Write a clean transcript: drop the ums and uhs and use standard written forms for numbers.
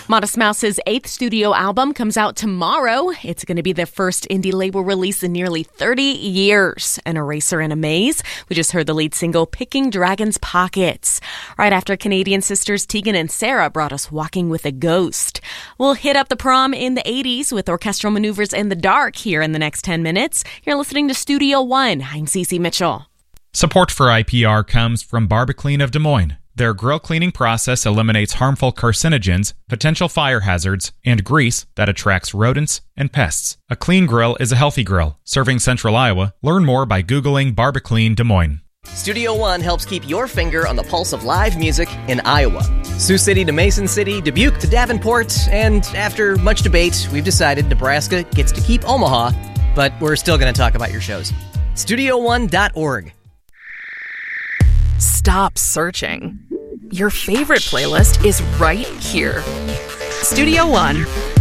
Modest Mouse's 8th studio album comes out tomorrow. It's going to be their first indie label release in nearly 30 years. An Eraser and a Maze. We just heard the lead single, Picking Dragon's Pockets. Right after Canadian sisters Tegan and Sarah brought us Walking with a Ghost. We'll hit up the prom in the 80s with orchestral maneuvers in the dark here in the next 10 minutes. You're listening to Studio One. I'm Cece Mitchell. Support for IPR comes from Barbaclean of Des Moines. Their grill cleaning process eliminates harmful carcinogens, potential fire hazards, and grease that attracts rodents and pests. A clean grill is a healthy grill. Serving Central Iowa. Learn more by Googling Barbaclean Des Moines. Studio One helps keep your finger on the pulse of live music in Iowa. Sioux City to Mason City, Dubuque to Davenport, and after much debate, we've decided Nebraska gets to keep Omaha, but we're still going to talk about your shows. StudioOne.org. Stop searching. Your favorite playlist is right here. Studio One.